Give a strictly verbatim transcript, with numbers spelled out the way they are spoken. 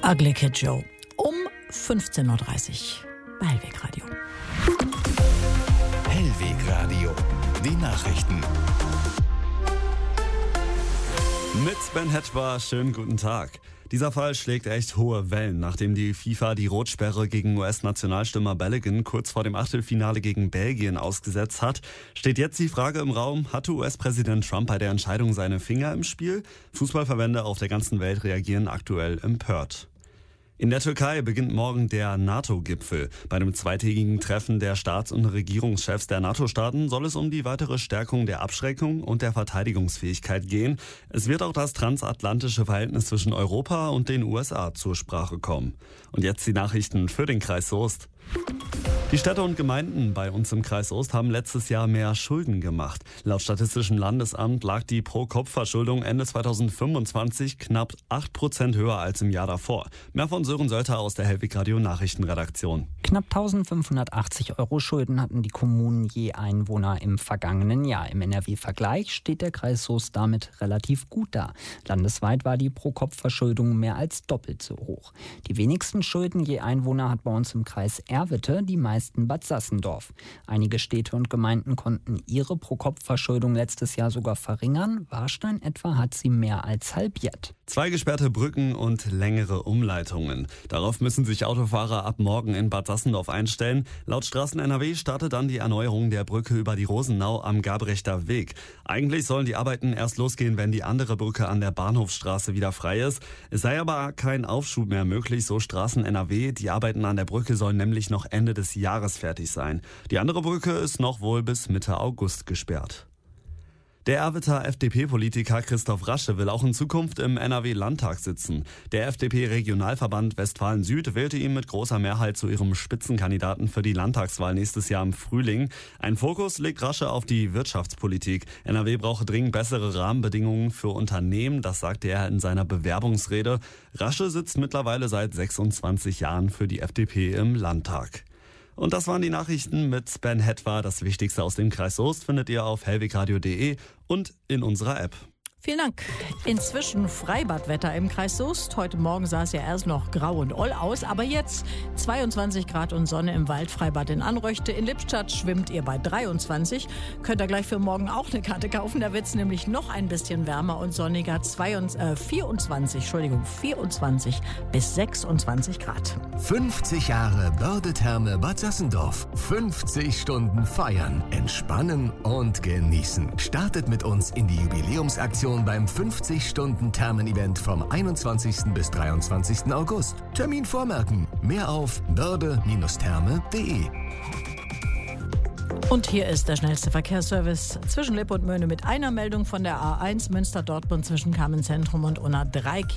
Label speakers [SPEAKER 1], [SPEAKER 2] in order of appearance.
[SPEAKER 1] Ugly Kid Joe um fünfzehn Uhr dreißig bei Hellweg Radio.
[SPEAKER 2] Hellweg Radio, die Nachrichten.
[SPEAKER 3] Mit Ben Hetwa, schönen guten Tag. Dieser Fall schlägt echt hohe Wellen, nachdem die FIFA die Rotsperre gegen U S-Nationalstürmer Balogun kurz vor dem Achtelfinale gegen Belgien ausgesetzt hat. Steht jetzt die Frage im Raum, hatte U S-Präsident Trump bei der Entscheidung seine Finger im Spiel? Fußballverbände auf der ganzen Welt reagieren aktuell empört. In der Türkei beginnt morgen der NATO-Gipfel. Bei einem zweitägigen Treffen der Staats- und Regierungschefs der NATO-Staaten soll es um die weitere Stärkung der Abschreckung und der Verteidigungsfähigkeit gehen. Es wird auch das transatlantische Verhältnis zwischen Europa und den U S A zur Sprache kommen. Und jetzt die Nachrichten für den Kreis Soest. Die Städte und Gemeinden bei uns im Kreis Soest haben letztes Jahr mehr Schulden gemacht. Laut Statistischem Landesamt lag die Pro-Kopf-Verschuldung Ende zweitausendfünfundzwanzig knapp acht Prozent höher als im Jahr davor. Mehr von Sören Sölter aus der Hellweg Radio Nachrichtenredaktion.
[SPEAKER 4] Knapp eintausendfünfhundertachtzig Euro Schulden hatten die Kommunen je Einwohner im vergangenen Jahr. Im N R W-Vergleich steht der Kreis Soest damit relativ gut da. Landesweit war die Pro-Kopf-Verschuldung mehr als doppelt so hoch. Die wenigsten Schulden je Einwohner hat bei uns im Kreis Erwitte, die meisten Bad Sassendorf. Einige Städte und Gemeinden konnten ihre Pro-Kopf-Verschuldung letztes Jahr sogar verringern. Warstein etwa hat sie mehr als halbiert.
[SPEAKER 3] Zwei gesperrte Brücken und längere Umleitungen. Darauf müssen sich Autofahrer ab morgen in Bad Sassendorf einstellen. Laut Straßen N R W startet dann die Erneuerung der Brücke über die Rosenau am Gabrechter Weg. Eigentlich sollen die Arbeiten erst losgehen, wenn die andere Brücke an der Bahnhofsstraße wieder frei ist. Es sei aber kein Aufschub mehr möglich, so Straßen N R W. Die Arbeiten an der Brücke sollen nämlich noch Ende des Jahres fertig sein. Die andere Brücke ist noch wohl bis Mitte August gesperrt. Der Erwitter F D P-Politiker Christoph Rasche will auch in Zukunft im N R W-Landtag sitzen. Der F D P-Regionalverband Westfalen-Süd wählte ihn mit großer Mehrheit zu ihrem Spitzenkandidaten für die Landtagswahl nächstes Jahr im Frühling. Ein Fokus legt Rasche auf die Wirtschaftspolitik. N R W brauche dringend bessere Rahmenbedingungen für Unternehmen, das sagte er in seiner Bewerbungsrede. Rasche sitzt mittlerweile seit sechsundzwanzig Jahren für die F D P im Landtag. Und das waren die Nachrichten mit Ben Hetwa. Das Wichtigste aus dem Kreis Soest findet ihr auf hellwegradio punkt de und in unserer App.
[SPEAKER 1] Vielen Dank. Inzwischen Freibadwetter im Kreis Soest. Heute Morgen sah es ja erst noch grau und oll aus, aber jetzt zweiundzwanzig Grad und Sonne im Waldfreibad in Anröchte. In Lippstadt schwimmt ihr bei dreiundzwanzig. Könnt ihr gleich für morgen auch eine Karte kaufen. Da wird es nämlich noch ein bisschen wärmer und sonniger. zweiundzwanzig, äh, vierundzwanzig, Entschuldigung, vierundzwanzig bis sechsundzwanzig Grad.
[SPEAKER 2] fünfzig Jahre Börde-Therme Bad Sassendorf. fünfzig Stunden feiern, entspannen und genießen. Startet mit uns in die Jubiläumsaktion beim fünfzig-Stunden-Thermen-Event vom einundzwanzigsten bis dreiundzwanzigsten August. Termin vormerken. Mehr auf börde Therme punkt de.
[SPEAKER 1] Und hier ist der schnellste Verkehrsservice zwischen Lippe und Möhne mit einer Meldung von der A eins Münster-Dortmund zwischen Kamenzentrum und Unna. Drei